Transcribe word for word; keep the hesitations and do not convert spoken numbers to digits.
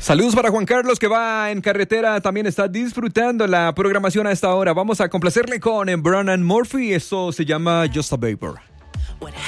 Saludos para Juan Carlos, que va en carretera, también está disfrutando la programación a esta hora. Vamos a complacerle con Brian Murphy, esto se llama Just a Vapor.